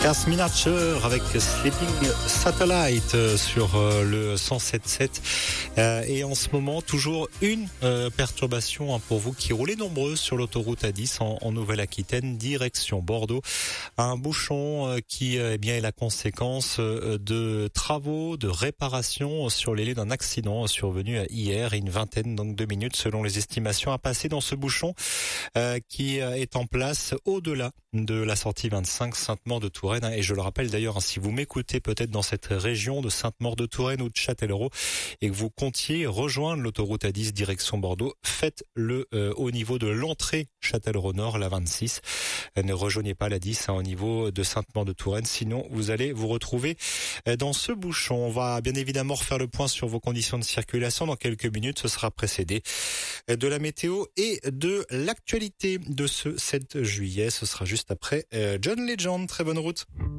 Earth Minacher avec Sleeping Satellite sur le 107.7 et en ce moment toujours une perturbation pour vous qui roulez nombreux sur l'autoroute A10 en Nouvelle-Aquitaine direction Bordeaux. Un bouchon qui est la conséquence de travaux, de réparations sur les lieux d'un accident survenu hier, une vingtaine donc de minutes selon les estimations à passer dans ce bouchon qui est en place au-delà de la sortie 25 Sainte-Maure-de-Touraine. Et je le rappelle d'ailleurs, si vous m'écoutez peut-être dans cette région de Sainte-Maure-de-Touraine ou de Châtellerault et que vous comptiez rejoindre l'autoroute A10 direction Bordeaux, faites-le au niveau de l'entrée Châtellerault Nord, la 26. Ne rejoignez pas la 10 au niveau de Sainte-Maure-de-Touraine, sinon vous allez vous retrouver dans ce bouchon. On va bien évidemment refaire le point sur vos conditions de circulation dans quelques minutes. Ce sera précédé de la météo et de l'actualité de ce 7 juillet. Ce sera juste après John Legend. Très bonne route.